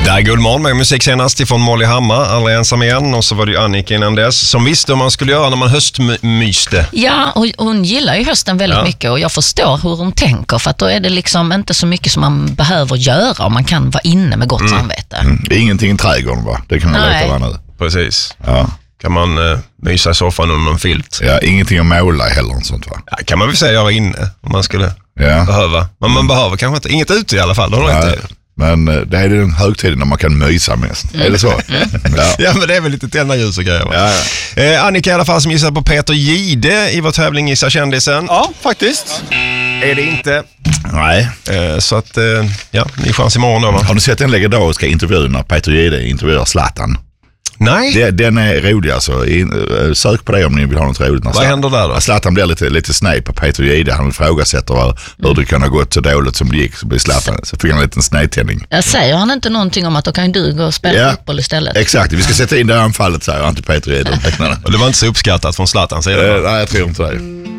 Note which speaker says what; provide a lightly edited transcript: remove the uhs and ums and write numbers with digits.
Speaker 1: Där är Guldmorgon med musik senast ifrån Molly Hammar, Aldrig ensam igen, och så var det ju Annika innan dess som visste vad man skulle göra när man höstmyste.
Speaker 2: Ja, och hon gillar ju hösten väldigt mycket och jag förstår hur hon tänker, för att då är det liksom inte så mycket som man behöver göra och man kan vara inne med gott samvete.
Speaker 3: Ingenting i trädgården, va? Det kan man låta vara nu.
Speaker 1: Precis.
Speaker 3: Ja.
Speaker 1: Kan man mysa i soffan under en filt.
Speaker 3: Ja, ingenting att måla heller och sånt, va?
Speaker 1: Ja, kan man väl säga göra inne om man skulle behöva. Men man behöver kanske inte, inget ute i alla fall.
Speaker 3: Men det är den högtiden när man kan mysa mest. Är det så?
Speaker 1: Ja, men det är väl lite tända ljus och grejer, va? Annika i alla fall som gissar på Peter Jihde i vår tävling Gissa kändisen.
Speaker 4: Ja, faktiskt.
Speaker 1: Är det inte?
Speaker 3: Nej.
Speaker 1: Så att, ni chans imorgon då, va?
Speaker 3: Har ni sett den legendariska intervjun när Peter Jihde intervjuar Zlatan?
Speaker 1: Nej.
Speaker 3: Den är rolig alltså. Sök på det om ni vill ha något roligt.
Speaker 1: Vad händer där då?
Speaker 3: Zlatan blir lite sned på Peter Jihde. Han ifrågasätter hur det kan ha gått så dåligt som det gick. Så blir Zlatan, så fick han en liten snedtändning.
Speaker 2: Säger han inte någonting om att då kan du gå och spela fotboll istället?
Speaker 3: Exakt, vi ska sätta in det här anfallet, säger han till Peter Jihde.
Speaker 1: Och det var inte så uppskattat från Zlatans sida?
Speaker 3: Nej, jag tror inte det.